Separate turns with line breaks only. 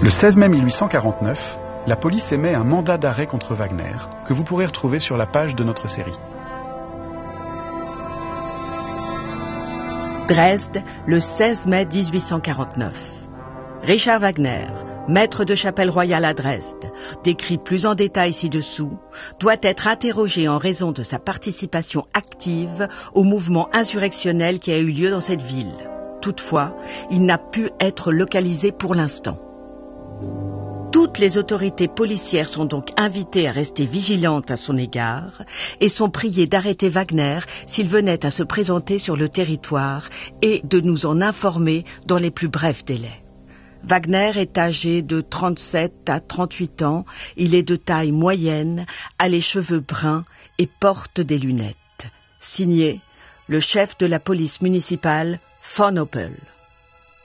Le 16 mai 1849, la police émet un mandat d'arrêt contre Wagner, que vous pourrez retrouver sur la page de notre série.
Dresde, le 16 mai 1849. Richard Wagner, maître de chapelle royale à Dresde, décrit plus en détail ci-dessous, doit être interrogé en raison de sa participation active au mouvement insurrectionnel qui a eu lieu dans cette ville. Toutefois, il n'a pu être localisé pour l'instant. Toutes les autorités policières sont donc invitées à rester vigilantes à son égard et sont priées d'arrêter Wagner s'il venait à se présenter sur le territoire et de nous en informer dans les plus brefs délais. Wagner est âgé de 37 à 38 ans, il est de taille moyenne, a les cheveux bruns et porte des lunettes. Signé, le chef de la police municipale, von Oppel.